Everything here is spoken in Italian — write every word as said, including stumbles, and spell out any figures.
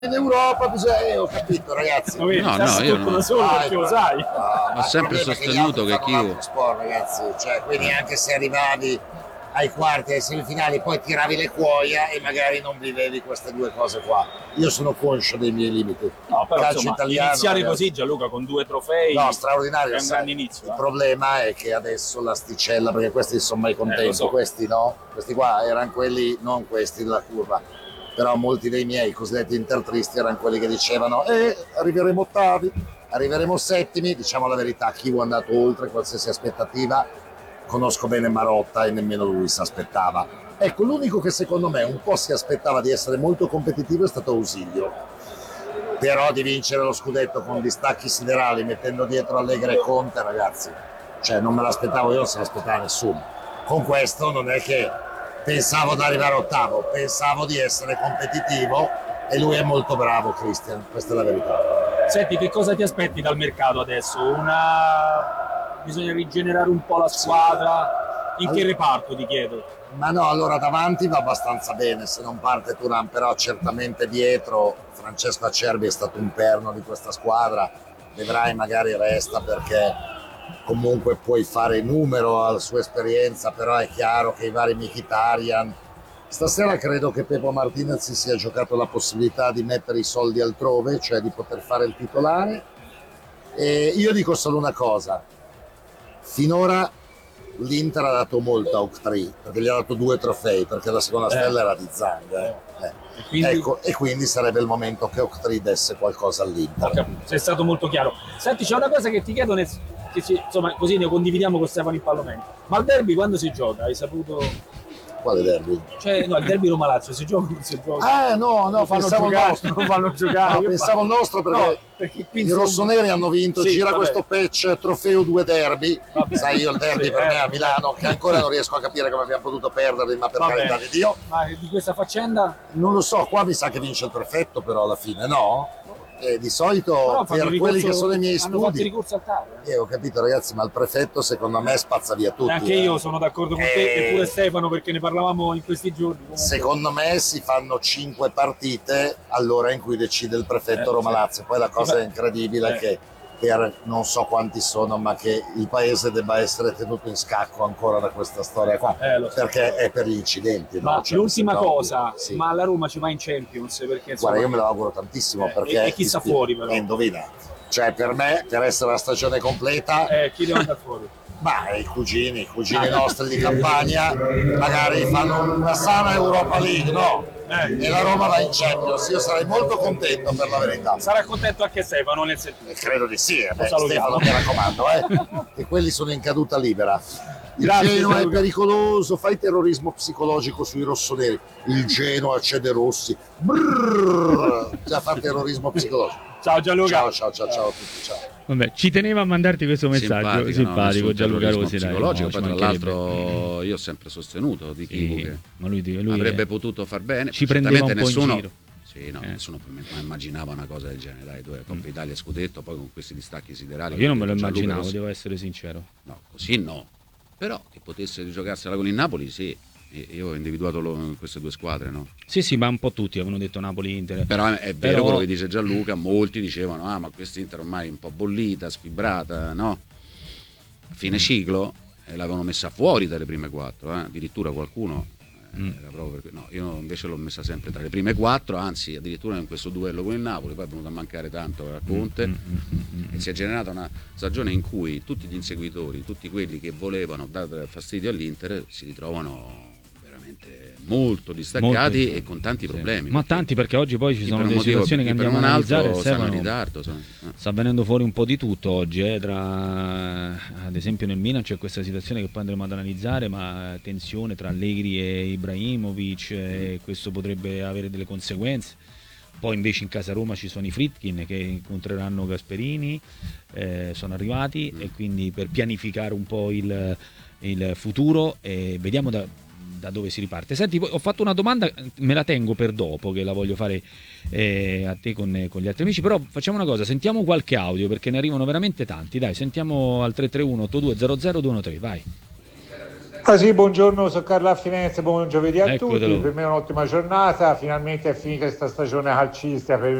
In Europa bisogna, eh, ho capito ragazzi. No, no, io non da solo perché lo sai. No, ho sempre sostenuto che chi sport, ragazzi, cioè, quindi anche se arrivavi ai quarti, ai semifinali, poi tiravi le cuoia e magari non vivevi queste due cose qua. Io sono conscio dei miei limiti. No, però Calcio insomma, italiano, iniziare ragazzi. così, Gianluca, con due trofei, no, straordinario. è un grande inizio. Il eh. problema è che adesso l'asticella, perché questi sono mai contenti, Eh, so. questi no, questi qua erano quelli, non questi della curva, però molti dei miei cosiddetti intertristi erano quelli che dicevano eh, arriveremo ottavi, arriveremo settimi, diciamo la verità, chi è andato oltre qualsiasi aspettativa, conosco bene Marotta e nemmeno lui si aspettava. Ecco, l'unico che secondo me un po' si aspettava di essere molto competitivo è stato Ausilio, però di vincere lo scudetto con distacchi siderali mettendo dietro Allegri e Conte, ragazzi, cioè non me l'aspettavo io, non se l'aspettava nessuno. Con questo non è che pensavo di arrivare ottavo, pensavo di essere competitivo e lui è molto bravo, Christian, questa è la verità. Senti, che cosa ti aspetti dal mercato adesso? Una... Bisogna rigenerare un po' la squadra? In che reparto ti chiedo? Ma no, allora davanti va abbastanza bene, se non parte Turan, però certamente dietro Francesco Acerbi è stato un perno di questa squadra, vedrai magari resta perché comunque puoi fare numero alla sua esperienza, però è chiaro che i vari Mkhitaryan, stasera credo che Pepo Martinez si sia giocato la possibilità di mettere i soldi altrove, cioè di poter fare il titolare, e io dico solo una cosa, finora l'Inter ha dato molto a Octree, perché gli ha dato due trofei, perché la seconda eh. stella era di Zang, eh. Eh. E, quindi... Ecco, e quindi sarebbe il momento che Octree desse qualcosa all'Inter. Ho capito, sei stato molto chiaro. Senti, c'è una cosa che ti chiedo, nel... che ci... insomma, così ne condividiamo con Stefano in Parlamento. Ma al derby quando si gioca? Hai saputo? Quale derby? Cioè, no, il derby Roma-Lazio si gioca o non si gioca? Ah no, no, non fanno pensavo il giocare, nostro. non fanno giocare. No, pensavo il nostro perché, no, perché qui i sono... rossoneri hanno vinto, sì, gira vabbè. questo patch trofeo due derby, Vabbè. sai io il derby Sì, per eh. me a Milano, che ancora non riesco a capire come abbiamo potuto perderli, ma per Vabbè. carità di Dio. Ma di questa faccenda? Non lo so, qua mi sa che vince il prefetto però alla fine, no? E di solito Però per fanno quelli ricorso, che sono i miei hanno fatto studi, ricorso al T A R. io ho capito ragazzi, ma il prefetto secondo me spazza via tutti. E anche eh. io sono d'accordo con te, Eh. e pure Stefano, perché ne parlavamo in questi giorni. Comunque. Secondo me si fanno cinque partite all'ora in cui decide il prefetto Eh, Roma-Lazio. Poi la cosa fa- incredibile eh. è che per non so quanti sono, ma che il paese debba essere tenuto in scacco ancora da questa storia qua, Eh, lo so. perché è per gli incidenti. Ma no? Cioè, l'ultima no, cosa, sì. ma la Roma ci va in Champions? Perché insomma... Guarda, io me lo auguro tantissimo Eh, perché e- e chi sta fuori, però? Eh, indovina. Cioè per me, per essere la stagione completa, Eh, chi deve andare fuori? ma i cugini, i cugini nostri di campagna magari fanno una sana Europa League, no? Eh. E la Roma va in Champions, io sarei molto contento per la verità. Sarà contento anche Stefano nel sentire. E credo di sì, eh, beh, salutiamo. Stefano mi raccomando, eh, che quelli sono in caduta libera. Il Grazie, Genoa è Gianluca. pericoloso, fai terrorismo psicologico sui rossoneri. Il Genoa c'è De Rossi, brrr, già fa terrorismo psicologico. Ciao Gianluca. Ciao, ciao, ciao, ciao a tutti, ciao. Vabbè, ci tenevo a mandarti questo messaggio simpatico, simpatico, no? Gianluca Terrorismo Rosi. Dai, psicologico, no, poi ci tra mancherebbe. l'altro io ho sempre sostenuto di Chico Sì, che ma lui, lui avrebbe è- potuto far bene. ci prendeva un Certamente po' in nessuno, giro. sì, no, Eh. nessuno mai immaginava una cosa del genere, dai, due Coppa Italia e Scudetto, poi con questi distacchi siderali. Io non me lo Gianluca immaginavo, Rossi- devo essere sincero. No, così no. Però che potesse rigiocarsela con il Napoli, sì. E io ho individuato lo- queste due squadre, no? Sì, sì, ma un po' tutti avevano detto Napoli-Inter. Però è vero Però- quello che dice Gianluca, molti dicevano ah ma quest'Inter ormai è un po' bollita, sfibrata, no? A fine ciclo eh, l'avevano messa fuori dalle prime quattro, eh? Addirittura qualcuno eh, Mm. era proprio perché, no, io invece l'ho messa sempre tra le prime quattro, anzi addirittura in questo duello con il Napoli, poi è venuto a mancare tanto a Conte Mm, mm, mm, mm. e si è generata una stagione in cui tutti gli inseguitori, tutti quelli che volevano dare fastidio all'Inter si ritrovano veramente molto distaccati Molto, sì. e con tanti Sì. problemi. Ma tanti, perché oggi poi ci chi sono per un delle motivo, situazioni che chi per andiamo a un altro analizzare. stanno in Stefano, ritardo. sono- eh. sta venendo fuori un po' di tutto oggi, eh, tra, ad esempio nel Milan c'è questa situazione che poi andremo ad analizzare, ma tensione tra Allegri e Ibrahimovic, e questo potrebbe avere delle conseguenze. Poi invece in casa Roma ci sono i Friedkin che incontreranno Gasperini, eh, sono arrivati, e quindi per pianificare un po' il, il futuro, e vediamo da, da dove si riparte. Senti, poi ho fatto una domanda, me la tengo per dopo, che la voglio fare eh, a te con, con gli altri amici, però facciamo una cosa, sentiamo qualche audio perché ne arrivano veramente tanti. Dai, sentiamo al tre tre uno otto due zero zero due uno tre, vai. Ah sì, buongiorno, sono Carlo a Firenze, buon giovedì a Eccotelo. tutti, per me è un'ottima giornata, finalmente è finita questa stagione calcistica per